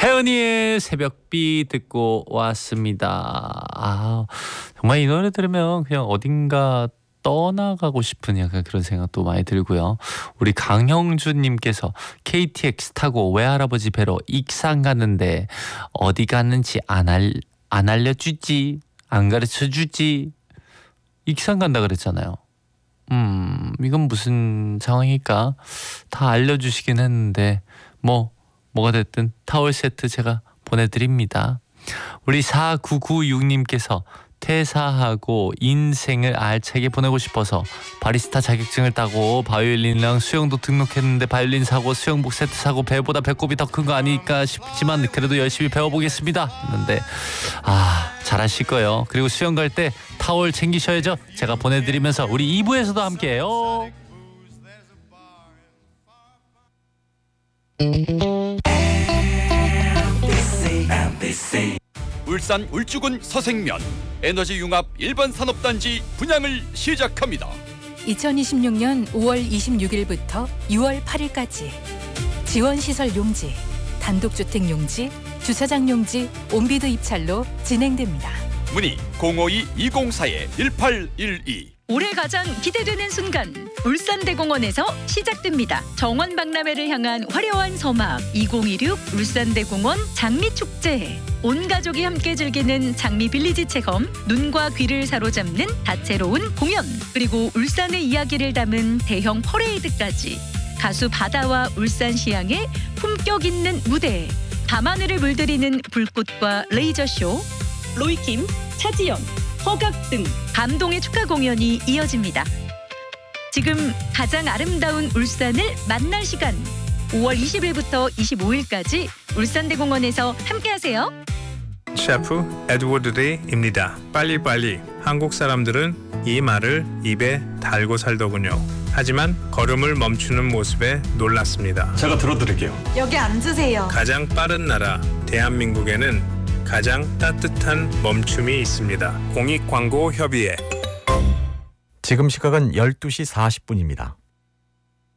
혜은이의 새벽비 듣고 왔습니다. 정말 이 노래 들으면 그냥 어딘가 떠나가고 싶은 약간 그런 생각도 많이 들고요. 우리 강형준님께서 KTX 타고 외할아버지 뵈러 익산 갔는데 어디 갔는지 안 알려주지, 안 가르쳐주지. 익산 간다 그랬잖아요. 이건 무슨 상황일까? 다 알려주시긴 했는데 뭐가 됐든 타월 세트 제가 보내드립니다. 우리 4996님께서 퇴사하고 인생을 알차게 보내고 싶어서 바리스타 자격증을 따고 바이올린이랑 수영도 등록했는데 바이올린 사고 수영복 세트 사고 배보다 배꼽이 더 큰 거 아닐까 싶지만 그래도 열심히 배워보겠습니다 했는데 잘하실 거예요. 그리고 수영 갈 때 타월 챙기셔야죠. 제가 보내드리면서 우리 2부에서도 함께해요. 울산 울주군 서생면 에너지 융합 일반 산업단지 분양을 시작합니다. 2026년 5월 26일부터 6월 8일까지 지원시설 용지, 단독주택 용지, 주차장 용지, 온비드 입찰로 진행됩니다. 문의 052-204-1812. 올해 가장 기대되는 순간 울산대공원에서 시작됩니다. 정원박람회를 향한 화려한 서막 2026 울산대공원 장미축제. 온 가족이 함께 즐기는 장미빌리지 체험, 눈과 귀를 사로잡는 다채로운 공연, 그리고 울산의 이야기를 담은 대형 퍼레이드까지 가수 바다와 울산시향의 품격 있는 무대, 밤하늘을 물들이는 불꽃과 레이저쇼, 로이킴, 차지영, 허각 등 감동의 축하 공연이 이어집니다. 지금 가장 아름다운 울산을 만날 시간 5월 20일부터 25일까지 울산대공원에서 함께하세요. 셰프 에드워드 데이입니다. 빨리빨리. 한국 사람들은 이 말을 입에 달고 살더군요. 하지만 걸음을 멈추는 모습에 놀랐습니다. 제가 들어드릴게요. 여기 앉으세요. 가장 빠른 나라 대한민국에는 가장 따뜻한 멈춤이 있습니다. 공익광고협의회. 지금 시각은 12시 40분입니다.